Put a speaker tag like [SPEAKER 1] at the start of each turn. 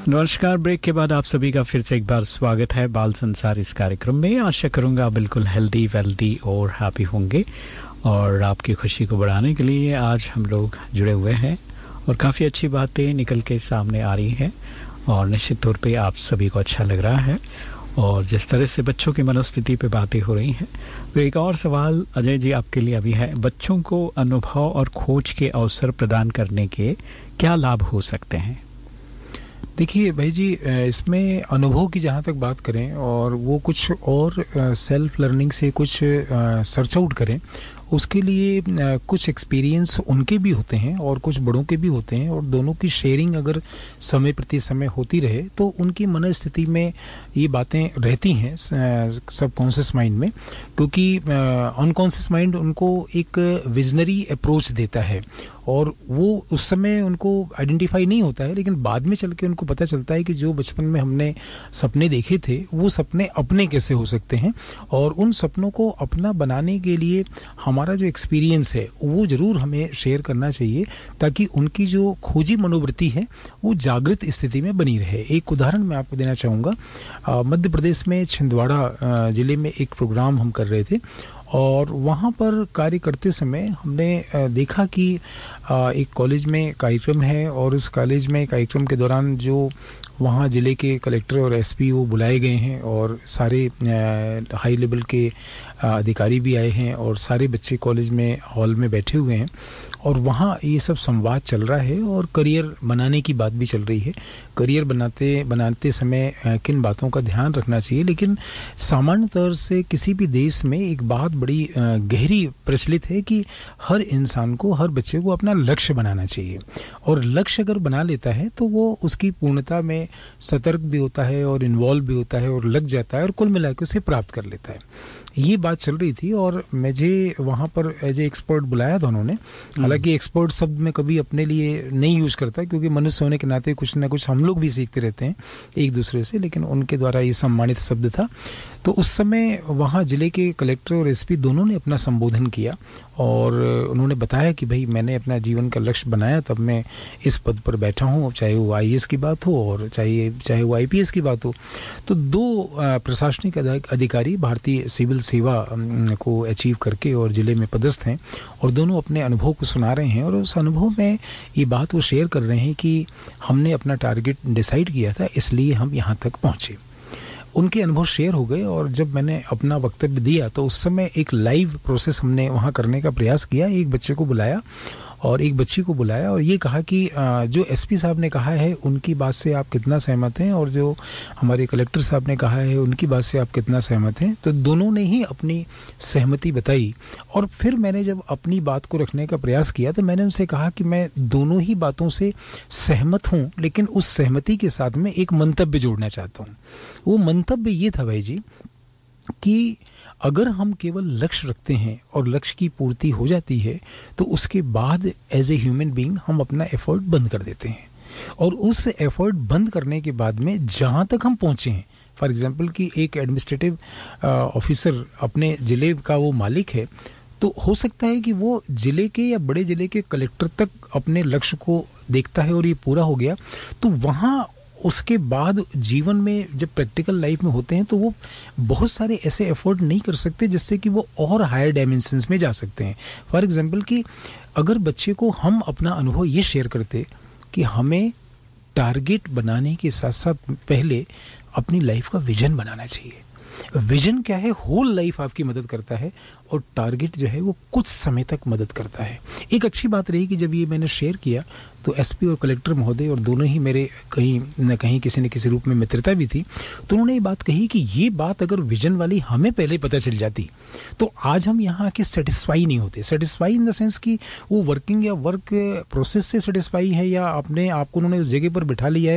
[SPEAKER 1] नमस्कार। ब्रेक के बाद आप सभी का फिर से एक बार स्वागत है बाल संसार इस कार्यक्रम में। आशा करूंगा बिल्कुल हेल्दी वेल्दी और हैप्पी होंगे और आपकी खुशी को बढ़ाने के लिए आज हम लोग जुड़े हुए हैं और काफ़ी अच्छी बातें निकल के सामने आ रही हैं और निश्चित तौर पे आप सभी को अच्छा लग रहा है। और जिस तरह से बच्चों की मनोस्थिति पे बातें हो रही हैं, तो एक और सवाल अजय जी आपके लिए अभी है, बच्चों को अनुभव और खोज के अवसर प्रदान करने के क्या लाभ हो सकते हैं?
[SPEAKER 2] देखिए भाई जी, इसमें अनुभव की जहाँ तक बात करें और वो कुछ और सेल्फ लर्निंग से कुछ सर्च आउट करें, उसके लिए कुछ एक्सपीरियंस उनके भी होते हैं और कुछ बड़ों के भी होते हैं, और दोनों की शेयरिंग अगर समय प्रति समय होती रहे तो उनकी मनस्थिति में ये बातें रहती हैं सबकॉन्शियस माइंड में, क्योंकि अनकॉन्शियस माइंड उनको एक विजनरी अप्रोच देता है और वो उस समय उनको आइडेंटिफाई नहीं होता है, लेकिन बाद में चल के उनको पता चलता है कि जो बचपन में हमने सपने देखे थे वो सपने अपने कैसे हो सकते हैं, और उन सपनों को अपना बनाने के लिए हमारा जो एक्सपीरियंस है वो ज़रूर हमें शेयर करना चाहिए, ताकि उनकी जो खोजी मनोवृत्ति है वो जागृत स्थिति में बनी रहे। एक उदाहरण मैं आपको देना चाहूँगा। मध्य प्रदेश में छिंदवाड़ा ज़िले में एक प्रोग्राम हम कर रहे थे और वहाँ पर कार्य करते समय हमने देखा कि एक कॉलेज में कार्यक्रम है और उस कॉलेज में कार्यक्रम के दौरान जो वहाँ ज़िले के कलेक्टर और एसपी वो बुलाए गए हैं और सारे हाई लेवल के अधिकारी भी आए हैं और सारे बच्चे कॉलेज में हॉल में बैठे हुए हैं और वहाँ ये सब संवाद चल रहा है और करियर बनाने की बात भी चल रही है। करियर बनाते समय किन बातों का ध्यान रखना चाहिए, लेकिन सामान्य तौर से किसी भी देश में एक बात बड़ी गहरी प्रचलित है कि हर इंसान को, हर बच्चे को अपना लक्ष्य बनाना चाहिए, और लक्ष्य अगर बना लेता है तो वो उसकी पूर्णता में सतर्क भी होता है और इन्वॉल्व भी होता है और लग जाता है और कुल मिलाकर उसे प्राप्त कर लेता है। ये बात चल रही थी और मुझे वहाँ पर एज ए एक्सपर्ट बुलाया था उन्होंने। हालांकि एक्सपर्ट शब्द मैं कभी अपने लिए नहीं यूज़ करता, क्योंकि मनुष्य होने के नाते कुछ ना कुछ हम लोग भी सीखते रहते हैं एक दूसरे से, लेकिन उनके द्वारा ये सम्मानित शब्द था। तो उस समय वहाँ ज़िले के कलेक्टर और एसपी दोनों ने अपना संबोधन किया और उन्होंने बताया कि भाई मैंने अपना जीवन का लक्ष्य बनाया, तब मैं इस पद पर बैठा हूँ, चाहे वो आईएएस की बात हो और चाहे वो आईपीएस की बात हो। तो दो प्रशासनिक अधिकारी भारतीय सिविल सेवा को अचीव करके और ज़िले में पदस्थ हैं और दोनों अपने अनुभव को सुना रहे हैं और उस अनुभव में ये बात वो शेयर कर रहे हैं कि हमने अपना टारगेट डिसाइड किया था, इसलिए हम यहाँ तक पहुँचे। उनके अनुभव शेयर हो गए और जब मैंने अपना वक्तव्य दिया तो उस समय एक लाइव प्रोसेस हमने वहाँ करने का प्रयास किया। एक बच्चे को बुलाया और एक बच्ची को बुलाया और ये कहा कि जो एसपी साहब ने कहा है उनकी बात से आप कितना सहमत हैं, और जो हमारे कलेक्टर साहब ने कहा है उनकी बात से आप कितना सहमत हैं। तो दोनों ने ही अपनी सहमति बताई और फिर मैंने जब अपनी बात को रखने का प्रयास किया तो मैंने उनसे कहा कि मैं दोनों ही बातों से सहमत हूँ, लेकिन उस सहमति के साथ में एक मंतव्य जोड़ना चाहता हूँ। वो मंतव्य ये था भाई जी कि अगर हम केवल लक्ष्य रखते हैं और लक्ष्य की पूर्ति हो जाती है तो उसके बाद एज ए ह्यूमन बीइंग हम अपना एफर्ट बंद कर देते हैं, और उस एफर्ट बंद करने के बाद में जहाँ तक हम पहुँचे हैं, फॉर एग्जांपल कि एक एडमिनिस्ट्रेटिव ऑफिसर अपने ज़िले का वो मालिक है, तो हो सकता है कि वो ज़िले के या बड़े ज़िले के कलेक्टर तक अपने लक्ष्य को देखता है और ये पूरा हो गया, तो वहाँ उसके बाद जीवन में जब प्रैक्टिकल लाइफ में होते हैं तो वो बहुत सारे ऐसे एफर्ट नहीं कर सकते जिससे कि वो और हायर डायमेंशंस में जा सकते हैं। फॉर एग्जांपल कि अगर बच्चे को हम अपना अनुभव ये शेयर करते कि हमें टारगेट बनाने के साथ साथ पहले अपनी लाइफ का विजन बनाना चाहिए। विजन क्या है, होल लाइफ आपकी मदद करता है, और टारगेट जो है वो कुछ समय तक मदद करता है। एक अच्छी बात रही कि जब ये मैंने शेयर किया तो एसपी और कलेक्टर महोदय, और दोनों ही मेरे कहीं न कहीं किसी न किसी रूप में मित्रता भी थी, तो उन्होंने ये बात कही कि ये बात अगर विजन वाली हमें पहले पता चल जाती तो आज हम यहाँ आके सेटिस्फाई नहीं होते। सेटिस्फाई इन द सेंस कि वो वर्किंग या वर्क प्रोसेस से सेटिस्फाई है या अपने आप को उन्होंने उस जगह पर बिठा लिया है